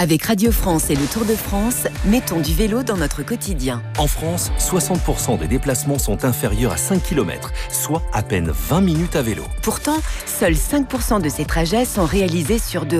Avec Radio France et le Tour de France, mettons du vélo dans notre quotidien. En France, 60% des déplacements sont inférieurs à 5 km, soit à peine 20 minutes à vélo. Pourtant, seuls 5% de ces trajets sont réalisés sur 2